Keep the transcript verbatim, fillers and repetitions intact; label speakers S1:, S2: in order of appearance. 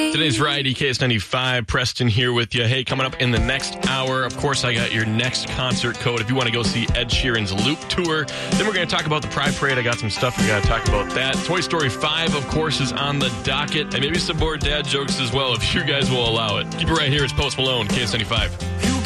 S1: Today's Variety, K S ninety-five. Preston here with you. Hey, coming up in the next hour, of course, I got your next concert code if you want to go see Ed Sheeran's Loop Tour. Then we're going to talk about the Pride Parade. I got some stuff we got to talk about that. Toy Story five, of course, is on the docket. And maybe some more dad jokes as well, if you guys will allow it. Keep it right here. It's Post Malone, K S ninety-five.